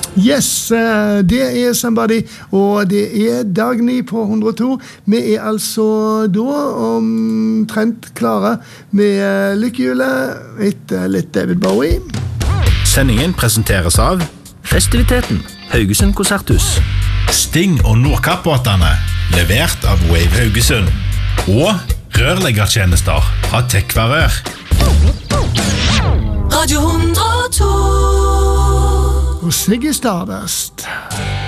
Yes, det Somebody, og det Dagny på 102. Vi altså da omtrent klare med lykkehjulet etter litt David Bowie. Sendingen presenteres av Festiviteten, Haugesund Konserthus. Sting og Nordkappbåtene, levert av Wave Haugesund. Og rørleggertjenester fra Tekvarør. Radio 102 Og Ziggy Stardust.